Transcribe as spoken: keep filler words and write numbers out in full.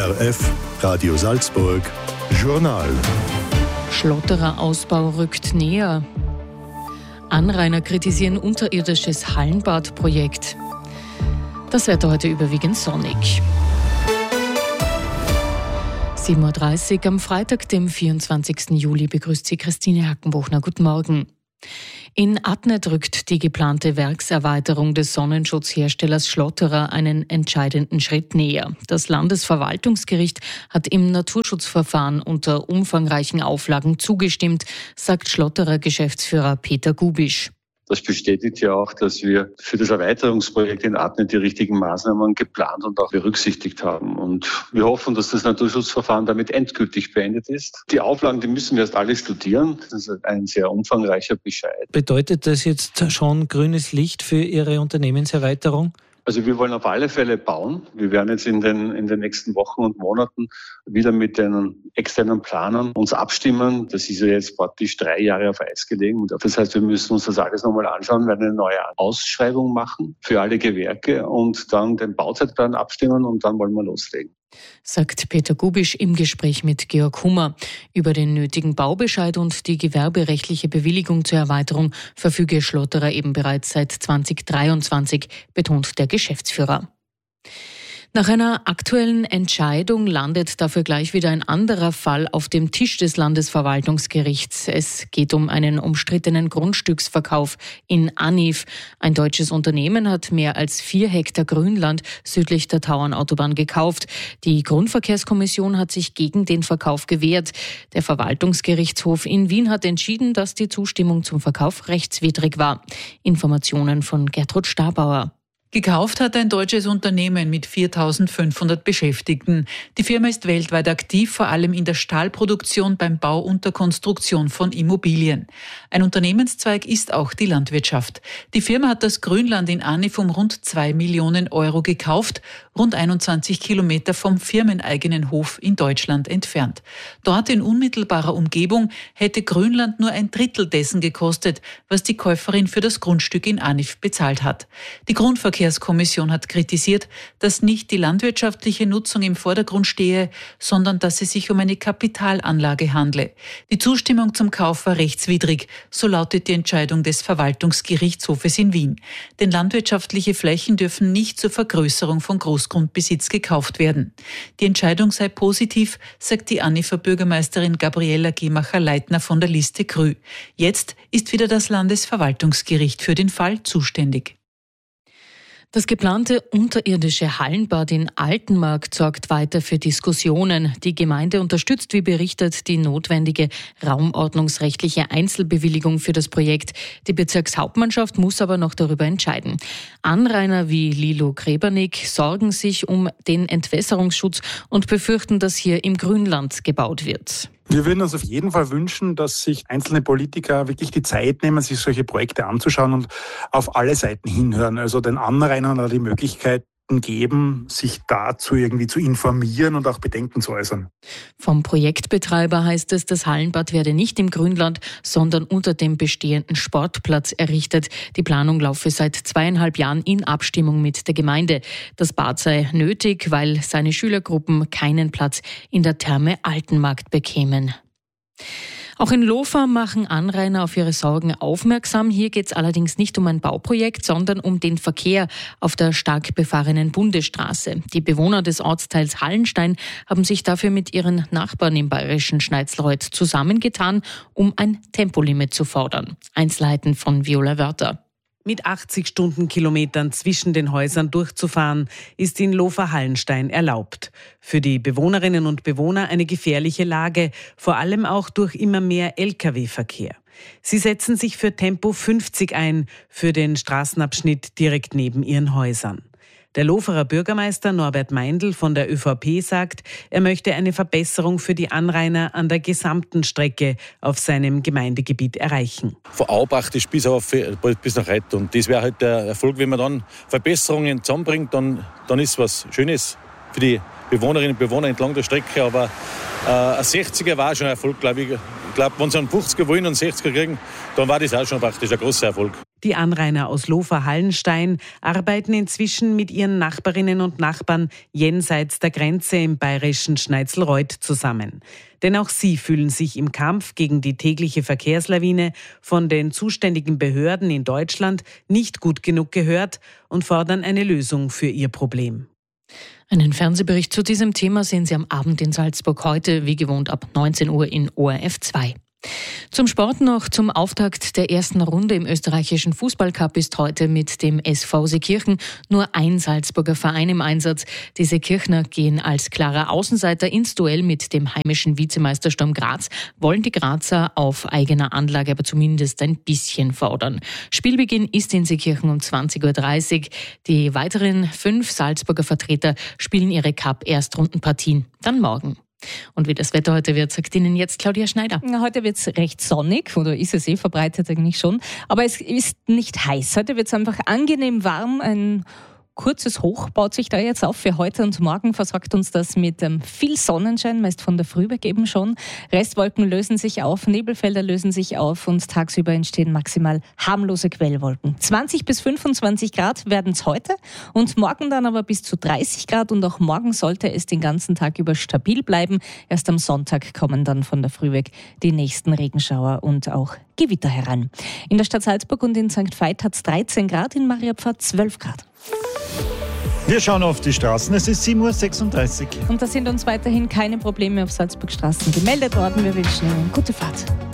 O R F, Radio Salzburg, Journal. Schlotterer Ausbau rückt näher. Anrainer kritisieren unterirdisches Hallenbadprojekt. Das Wetter heute überwiegend sonnig. sieben Uhr dreißig am Freitag, dem vierundzwanzigsten Juli, begrüßt Sie Christine Hackenbuchner. Guten Morgen. In Adnet rückt die geplante Werkserweiterung des Sonnenschutzherstellers Schlotterer einen entscheidenden Schritt näher. Das Landesverwaltungsgericht hat im Naturschutzverfahren unter umfangreichen Auflagen zugestimmt, sagt Schlotterer Geschäftsführer Peter Gubisch. Das bestätigt ja auch, dass wir für das Erweiterungsprojekt in Adnet die richtigen Maßnahmen geplant und auch berücksichtigt haben. Und wir hoffen, dass das Naturschutzverfahren damit endgültig beendet ist. Die Auflagen, die müssen wir erst alle studieren. Das ist ein sehr umfangreicher Bescheid. Bedeutet das jetzt schon grünes Licht für Ihre Unternehmenserweiterung? Also wir wollen auf alle Fälle bauen. Wir werden jetzt in den, in den nächsten Wochen und Monaten wieder mit den externen Planern uns abstimmen. Das ist ja jetzt praktisch drei Jahre auf Eis gelegen. Das heißt, wir müssen uns das alles nochmal anschauen, werden eine neue Ausschreibung machen für alle Gewerke und dann den Bauzeitplan abstimmen und dann wollen wir loslegen. Sagt Peter Gubisch im Gespräch mit Georg Hummer. Über den nötigen Baubescheid und die gewerberechtliche Bewilligung zur Erweiterung verfüge Schlotterer eben bereits seit zweitausenddreiundzwanzig, betont der Geschäftsführer. Nach einer aktuellen Entscheidung landet dafür gleich wieder ein anderer Fall auf dem Tisch des Landesverwaltungsgerichts. Es geht um einen umstrittenen Grundstücksverkauf in Anif. Ein deutsches Unternehmen hat mehr als vier Hektar Grünland südlich der Tauernautobahn gekauft. Die Grundverkehrskommission hat sich gegen den Verkauf gewehrt. Der Verwaltungsgerichtshof in Wien hat entschieden, dass die Zustimmung zum Verkauf rechtswidrig war. Informationen von Gertrud Stabauer. Gekauft hat ein deutsches Unternehmen mit viertausendfünfhundert Beschäftigten. Die Firma ist weltweit aktiv, vor allem in der Stahlproduktion, beim Bau und der Konstruktion von Immobilien. Ein Unternehmenszweig ist auch die Landwirtschaft. Die Firma hat das Grünland in Anif um rund zwei Millionen Euro gekauft, rund einundzwanzig Kilometer vom firmeneigenen Hof in Deutschland entfernt. Dort in unmittelbarer Umgebung hätte Grünland nur ein Drittel dessen gekostet, was die Käuferin für das Grundstück in Anif bezahlt hat. Die Grundverkehr Die Verkehrskommission hat kritisiert, dass nicht die landwirtschaftliche Nutzung im Vordergrund stehe, sondern dass es sich um eine Kapitalanlage handle. Die Zustimmung zum Kauf war rechtswidrig, so lautet die Entscheidung des Verwaltungsgerichtshofes in Wien. Denn landwirtschaftliche Flächen dürfen nicht zur Vergrößerung von Großgrundbesitz gekauft werden. Die Entscheidung sei positiv, sagt die Anifer Bürgermeisterin Gabriela Gemacher-Leitner von der Liste Grü. Jetzt ist wieder das Landesverwaltungsgericht für den Fall zuständig. Das geplante unterirdische Hallenbad in Altenmarkt sorgt weiter für Diskussionen. Die Gemeinde unterstützt, wie berichtet, die notwendige raumordnungsrechtliche Einzelbewilligung für das Projekt. Die Bezirkshauptmannschaft muss aber noch darüber entscheiden. Anrainer wie Lilo Grebernick sorgen sich um den Entwässerungsschutz und befürchten, dass hier im Grünland gebaut wird. Wir würden uns auf jeden Fall wünschen, dass sich einzelne Politiker wirklich die Zeit nehmen, sich solche Projekte anzuschauen und auf alle Seiten hinhören. Also den Anrainern die Möglichkeit geben, sich dazu irgendwie zu informieren und auch Bedenken zu äußern. Vom Projektbetreiber heißt es, das Hallenbad werde nicht im Grünland, sondern unter dem bestehenden Sportplatz errichtet. Die Planung laufe seit zweieinhalb Jahren in Abstimmung mit der Gemeinde. Das Bad sei nötig, weil seine Schülergruppen keinen Platz in der Therme Altenmarkt bekämen. Auch in Lofa machen Anrainer auf ihre Sorgen aufmerksam. Hier geht es allerdings nicht um ein Bauprojekt, sondern um den Verkehr auf der stark befahrenen Bundesstraße. Die Bewohner des Ortsteils Hallenstein haben sich dafür mit ihren Nachbarn im bayerischen Schneizlreuth zusammengetan, um ein Tempolimit zu fordern. Einzelheiten von Viola Wörter. Mit achtzig Stundenkilometern zwischen den Häusern durchzufahren, ist in Lofa-Hallenstein erlaubt. Für die Bewohnerinnen und Bewohner eine gefährliche Lage, vor allem auch durch immer mehr L K W-Verkehr. Sie setzen sich für Tempo fünfzig ein, für den Straßenabschnitt direkt neben ihren Häusern. Der Loferer Bürgermeister Norbert Meindl von der ÖVP sagt, er möchte eine Verbesserung für die Anrainer an der gesamten Strecke auf seinem Gemeindegebiet erreichen. Von Aubach bis, auf, bis nach Reit. Und das wäre halt der Erfolg, wenn man dann Verbesserungen zusammenbringt, dann, dann ist was Schönes für die Bewohnerinnen und Bewohner entlang der Strecke. Aber äh, ein sechziger war schon ein Erfolg, glaube ich. Ich glaube, wenn sie einen fünfziger wollen und einen sechziger kriegen, dann war das auch schon praktisch ein großer Erfolg. Die Anrainer aus Lofa-Hallenstein arbeiten inzwischen mit ihren Nachbarinnen und Nachbarn jenseits der Grenze im bayerischen Schneizelreuth zusammen. Denn auch sie fühlen sich im Kampf gegen die tägliche Verkehrslawine von den zuständigen Behörden in Deutschland nicht gut genug gehört und fordern eine Lösung für ihr Problem. Einen Fernsehbericht zu diesem Thema sehen Sie am Abend in Salzburg heute, wie gewohnt ab neunzehn Uhr in O R F zwei. Zum Sport noch. Zum Auftakt der ersten Runde im österreichischen Fußballcup ist heute mit dem S V Seekirchen nur ein Salzburger Verein im Einsatz. Die Seekirchner gehen als klarer Außenseiter ins Duell mit dem heimischen Vizemeister Sturm Graz, wollen die Grazer auf eigener Anlage aber zumindest ein bisschen fordern. Spielbeginn ist in Seekirchen um zwanzig Uhr dreißig. Die weiteren fünf Salzburger Vertreter spielen ihre Cup-Erstrundenpartien dann morgen. Und wie das Wetter heute wird, sagt Ihnen jetzt Claudia Schneider. Heute wird es recht sonnig, oder ist es eh verbreitet eigentlich schon. Aber es ist nicht heiß. Heute wird es einfach angenehm warm. Ein kurzes Hoch baut sich da jetzt auf. Für heute und morgen versorgt uns das mit ähm, viel Sonnenschein, meist von der Früh weg eben schon. Restwolken lösen sich auf, Nebelfelder lösen sich auf und tagsüber entstehen maximal harmlose Quellwolken. zwanzig bis fünfundzwanzig Grad werden es heute und morgen dann aber bis zu dreißig Grad und auch morgen sollte es den ganzen Tag über stabil bleiben. Erst am Sonntag kommen dann von der Früh weg die nächsten Regenschauer und auch Gewitter heran. In der Stadt Salzburg und in Sankt Veit hat es dreizehn Grad, in Mariapfarr zwölf Grad. Wir schauen auf die Straßen. Es ist sieben Uhr sechsunddreißig. Und da sind uns weiterhin keine Probleme auf Salzburg Straßen gemeldet worden. Wir wünschen Ihnen gute Fahrt.